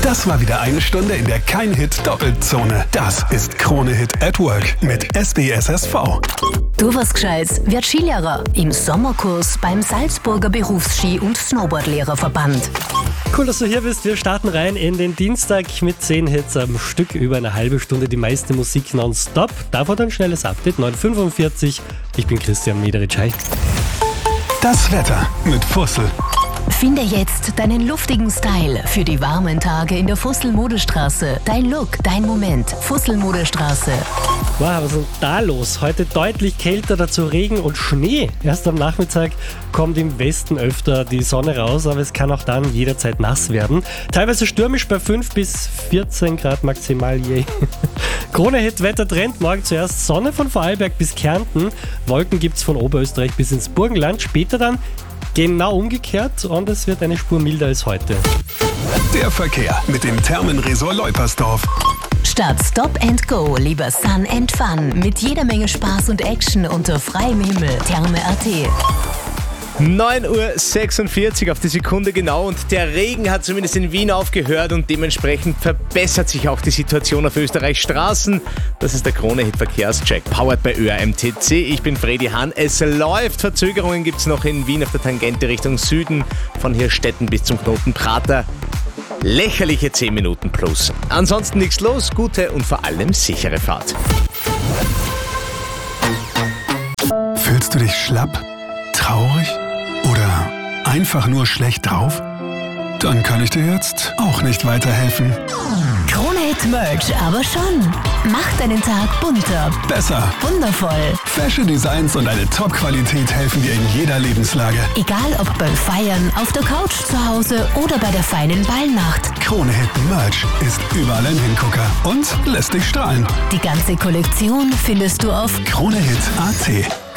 Das war wieder eine Stunde in der Kein-Hit-Doppelzone. Das ist Krone Hit at Work mit SBSSV. Du was Gescheites, wird Skilehrer im Sommerkurs beim Salzburger Berufsski- und Snowboardlehrerverband. Cool, dass du hier bist. Wir starten rein in den Dienstag mit 10 Hits am Stück, über eine halbe Stunde die meiste Musik nonstop. Davor dann schnelles Update, 9:45. Ich bin Christian Mederitsch. Hi. Das Wetter mit Fussel. Finde jetzt deinen luftigen Style für die warmen Tage in der Fussel-Modestraße. Dein Look, dein Moment. Fussel-Modestraße. Wow, was ist denn da los? Heute deutlich kälter, dazu Regen und Schnee. Erst am Nachmittag kommt im Westen öfter die Sonne raus, aber es kann auch dann jederzeit nass werden. Teilweise stürmisch bei 5 bis 14 Grad maximal je. Krone-Hit-Wettertrend, morgen zuerst Sonne von Vorarlberg bis Kärnten. Wolken gibt's von Oberösterreich bis ins Burgenland. Später dann genau umgekehrt und es wird eine Spur milder als heute. Der Verkehr mit dem Thermenresort Leupersdorf. Statt Stop and Go, lieber Sun and Fun. Mit jeder Menge Spaß und Action unter freiem Himmel. Therme.at. 9:46 Uhr auf die Sekunde genau und der Regen hat zumindest in Wien aufgehört und dementsprechend verbessert sich auch die Situation auf Österreichs Straßen. Das ist der Krone-Hit Verkehrscheck, powered by ÖAMTC. Ich bin Freddy Hahn. Es läuft. Verzögerungen gibt es noch in Wien auf der Tangente Richtung Süden, von Hirstetten bis zum Knoten Prater. Lächerliche 10 Minuten plus. Ansonsten nichts los, gute und vor allem sichere Fahrt. Fühlst du dich schlapp, traurig oder einfach nur schlecht drauf? Dann kann ich dir jetzt auch nicht weiterhelfen. Krone-Hit Merch, aber schon. Mach deinen Tag bunter. Besser. Wundervoll. Fashion Designs und eine Top-Qualität helfen dir in jeder Lebenslage. Egal ob beim Feiern, auf der Couch zu Hause oder bei der feinen Ballnacht. Krone Hit Merch ist überall ein Hingucker und lässt dich strahlen. Die ganze Kollektion findest du auf Kronehit.at.